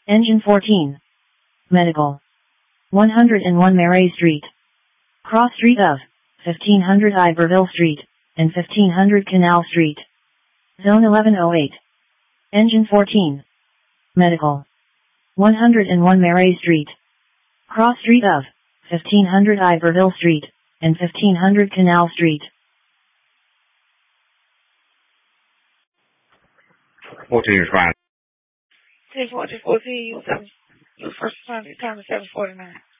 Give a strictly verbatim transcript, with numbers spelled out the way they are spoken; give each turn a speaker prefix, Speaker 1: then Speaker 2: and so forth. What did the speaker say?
Speaker 1: Engine fourteen. Medical. one hundred one Marais Street. Cross Street of fifteen hundred Iberville Street and fifteen hundred Canal Street. Zone eleven oh eight. Engine fourteen. Medical. one hundred one Marais Street. Cross Street of fifteen hundred Iberville Street and fifteen hundred Canal Street.
Speaker 2: fourteen respond.
Speaker 3: ten fourteen, fourteen, you first time, time is seven forty-nine.